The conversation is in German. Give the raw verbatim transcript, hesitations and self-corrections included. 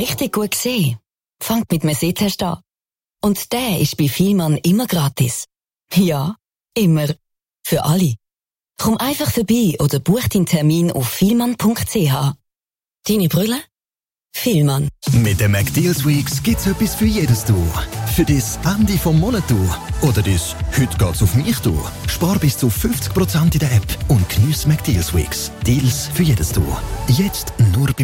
richtig gut sehen? Fangt mit einem Sehtest an. Und der ist bei Vielmann immer gratis. Ja, immer. Für alle. Komm einfach vorbei oder buch deinen Termin auf vielmann punkt c h. Deine Brille? Vielmann. Mit den McDeals Weeks gibt's etwas für jedes Du. Für das Ende vom Monat Du. Oder das «Heute geht's auf mich Du». Spar bis zu fünfzig Prozent in der App und geniesse McDeals Weeks. Deals für jedes Du. Jetzt nur bei